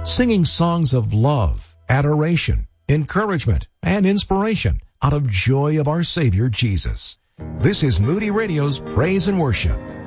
singing songs of love, adoration, encouragement, and inspiration out of joy of our Savior Jesus. This is Moody Radio's Praise and Worship.